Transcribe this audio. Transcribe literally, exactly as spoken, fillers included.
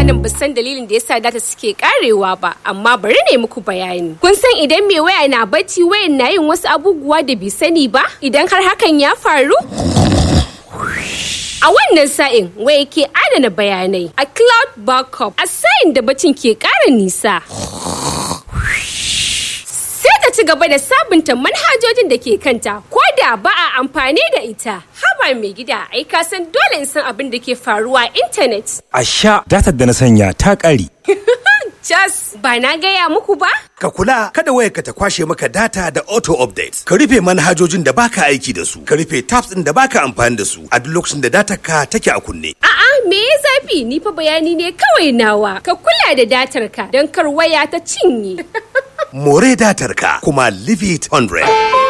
nan ba san dalilin da yasa data suke karewa ba, amma bari ne muku bayani. Kun san idan mai waya na bacci wayan na yin wasu abubuwa da bai sani ba? Idan har hakan ya faru? A wannan sa'in waya ke adana bayanai a cloud backup a sa'in da bacin ke ƙara nisa. Sai ta ci gaba da sabunta manhajojin da ke kanta ko da ba a amfani da ita. Haba mai gida, ai ka san dole in san abin da ke faruwa a intanet. A sha datar da na sanya ta ƙare. Jas, ba na gaya muku ba? Ka kula kada wayarka ta kwashe maka data da auto update. Ka rufe manhajojin da baka aiki da su. Ka rufe tabs ɗin da baka amfani da su a duk lokacin da datar ka take a kunne. A'a, me ya zafi? Ni fa bayani ne kawai nawa. Ka kula da datar ka don kar waya ta cinye. More datar ka kuma leave it one hundred.